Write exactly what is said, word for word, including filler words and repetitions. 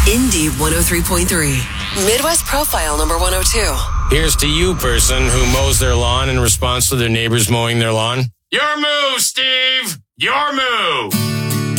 Indy one oh three point three. Midwest Profile number one oh two. Here's to you, person who mows their lawn in response to their neighbors mowing their lawn. Your move, Steve! Your move!